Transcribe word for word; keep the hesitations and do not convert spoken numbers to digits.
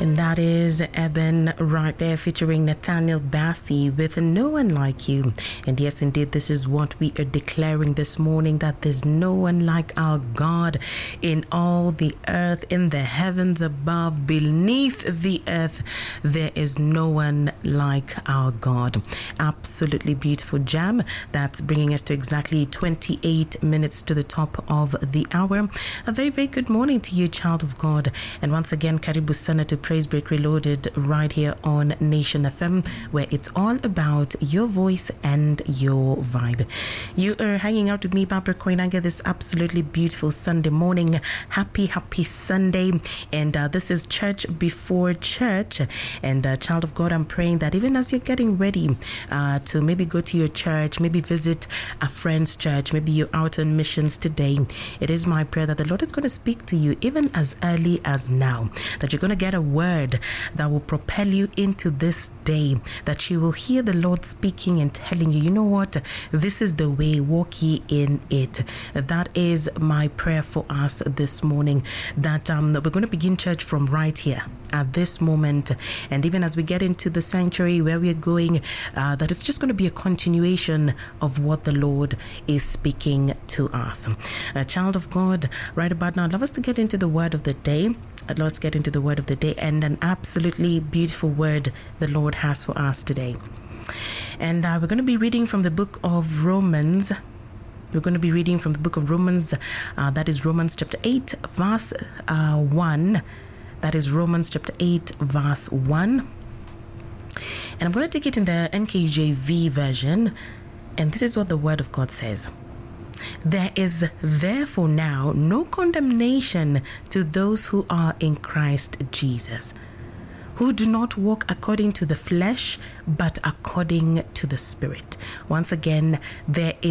And that is Eben right there featuring Nathaniel Bassey with No One Like You. And yes, indeed, this is what we are declaring this morning, that there's no one like our God in all the earth, in the heavens above, beneath the earth. There is no one like our God. Absolutely beautiful jam. That's bringing us to exactly twenty-eight minutes to the top of the hour. A very, very good morning to you, child of God. And once again, Karibu Sana to Praise Break Reloaded right here on Nation F M, where it's all about your voice and your vibe. You are hanging out with me, Barbara Koinange, this absolutely beautiful Sunday morning. Happy, happy Sunday. And uh, this is Church Before Church. And uh, child of God, I'm praying that even as you're getting ready uh, to maybe go to your church, maybe visit a friend's church, maybe you're out on missions today, it is my prayer that the Lord is going to speak to you even as early as now, that you're going to get a word that will propel you into this day, that you will hear the Lord speaking and telling you, you know what, this is the way, walk ye in it. That is my prayer for us this morning, that um, we're going to begin church from right here at this moment, and even as we get into the sanctuary where we're going, uh, that it's just going to be a continuation of what the Lord is speaking to us. A child of God, right about now, I'd love us to get into the word of the day. I'd love us to get into the word of the day, and an absolutely beautiful word the Lord has for us today. And uh, we're going to be reading from the book of Romans. We're going to be reading from the book of Romans. Uh, that is Romans chapter eight, verse uh, one. That is Romans chapter eight, verse one. And I'm going to take it in the N K J V version. And this is what the word of God says. There is therefore now no condemnation to those who are in Christ Jesus, who do not walk according to the flesh, but according to the Spirit. Once again, there is